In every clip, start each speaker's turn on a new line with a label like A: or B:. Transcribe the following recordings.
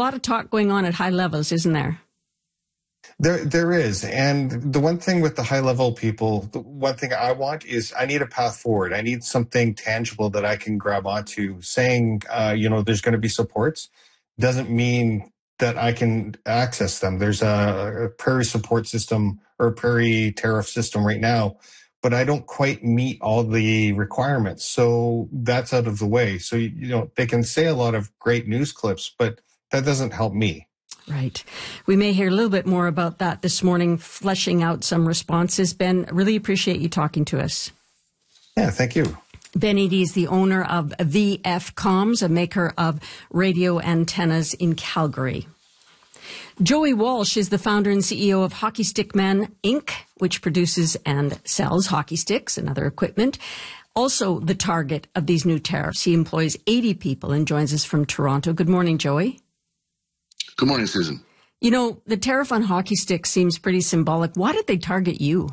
A: lot of talk going on at high levels, isn't there?
B: There is. And the one thing with the high level people, the one thing I want is I need a path forward. I need something tangible that I can grab onto. Saying, there's going to be supports doesn't mean that I can access them. There's a prairie support system or a prairie tariff system right now, but I don't quite meet all the requirements. So that's out of the way. So, they can say a lot of great news clips, but that doesn't help me.
A: Right. We may hear a little bit more about that this morning, fleshing out some responses. Ben, really appreciate you talking to us.
B: Yeah, thank you.
A: Ben Eadie is the owner of VF Comms, a maker of radio antennas in Calgary. Joey Walsh is the founder and CEO of Hockey Stick Man, Inc., which produces and sells hockey sticks and other equipment. Also the target of these new tariffs. He employs 80 people and joins us from Toronto. Good morning, Joey.
C: Good morning, Susan.
A: The tariff on hockey sticks seems pretty symbolic. Why did they target you?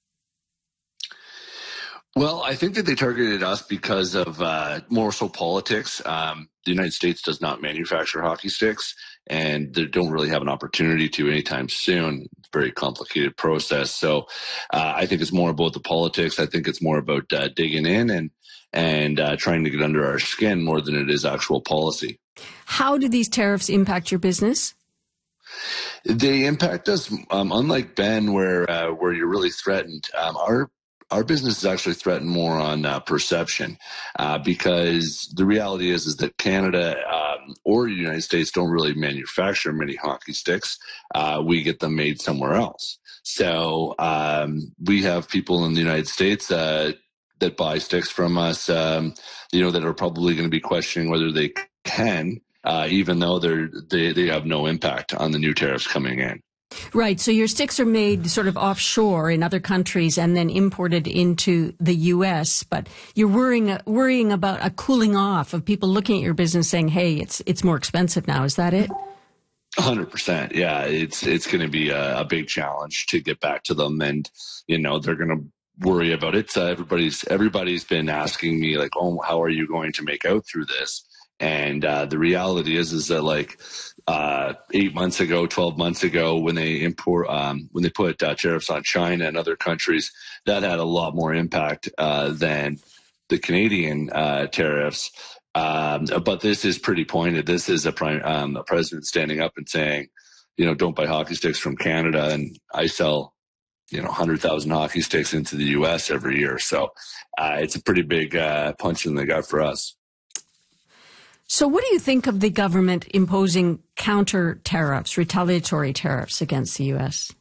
C: Well, I think that they targeted us because of more so politics. The United States does not manufacture hockey sticks, and they don't really have an opportunity to anytime soon. It's a very complicated process. So I think it's more about the politics. I think it's more about digging in and trying to get under our skin more than it is actual policy.
A: How do these tariffs impact your business?
C: They impact us, unlike Ben, where you're really threatened. Our business is actually threatened more on perception, because the reality is that Canada or the United States don't really manufacture many hockey sticks. We get them made somewhere else. So we have people in the United States that buy sticks from us, that are probably going to be questioning whether they can, even though they have no impact on the new tariffs coming in.
A: Right. So your sticks are made sort of offshore in other countries and then imported into the U.S. But you're worrying about a cooling off of people looking at your business saying, hey, it's more expensive now. Is that it?
C: 100%. Yeah, it's going to be a big challenge to get back to them. And, they're going to worry about it. Everybody's been asking me like, oh, how are you going to make out through this? And the reality is that 8 months ago, 12 months ago, when they put tariffs on China and other countries, that had a lot more impact than the Canadian tariffs. But this is pretty pointed. This is a president standing up and saying, don't buy hockey sticks from Canada. And I sell 100,000 hockey sticks into the U.S. every year. So it's a pretty big punch in the gut for us.
A: So what do you think of the government imposing counter tariffs, retaliatory tariffs against the U.S.?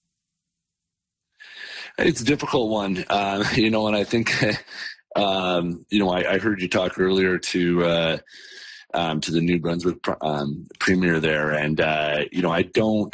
C: It's a difficult one, and I think, I heard you talk earlier to the New Brunswick premier there, and, I don't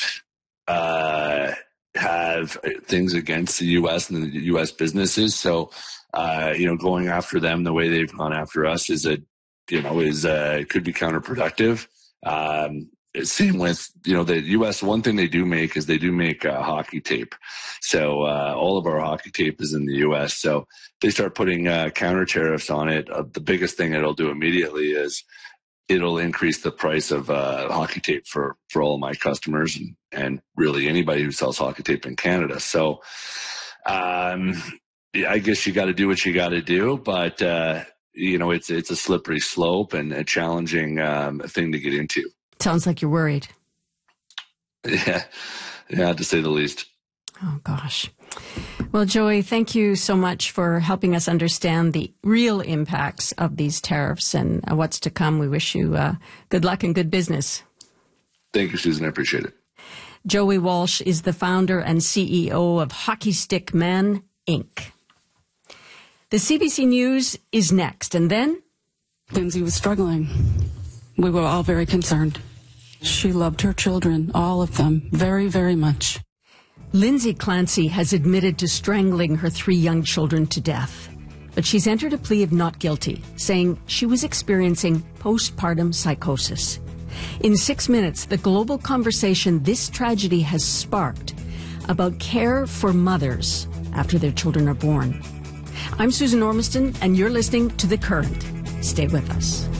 C: have things against the U.S. and the U.S. businesses. So, going after them the way they've gone after us it could be counterproductive. Same with, the U.S. One thing they do make is they do make hockey tape. So all of our hockey tape is in the U.S. So they start putting counter tariffs on it. The biggest thing it'll do immediately is it'll increase the price of hockey tape for all of my customers and really anybody who sells hockey tape in Canada. So I guess you got to do what you got to do, but it's a slippery slope and a challenging thing to get into.
A: Sounds like you're worried.
C: Yeah, to say the least.
A: Oh, gosh. Well, Joey, thank you so much for helping us understand the real impacts of these tariffs and what's to come. We wish you good luck and good business.
C: Thank you, Susan. I appreciate it.
A: Joey Walsh is the founder and CEO of Hockey Stick Man, Inc. The CBC News is next, and then...
D: Lindsay was struggling. We were all very concerned. She loved her children, all of them, very, very much.
A: Lindsay Clancy has admitted to strangling her 3 young children to death. But she's entered a plea of not guilty, saying she was experiencing postpartum psychosis. In 6 minutes, the global conversation this tragedy has sparked about care for mothers after their children are born. I'm Susan Ormiston, and you're listening to The Current. Stay with us.